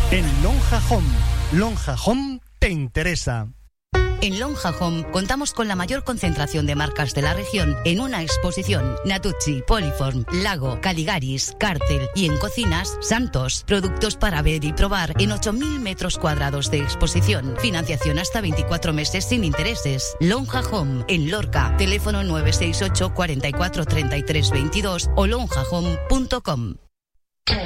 En Lonja Home. Lonja Home te interesa. En Lonja Home contamos con la mayor concentración de marcas de la región en una exposición. Natucci, Poliform, Lago, Caligaris, Cártel y en cocinas, Santos. Productos para ver y probar en 8.000 metros cuadrados de exposición. Financiación hasta 24 meses sin intereses. Lonja Home en Lorca. Teléfono 968 44 33 22 o lonjahome.com.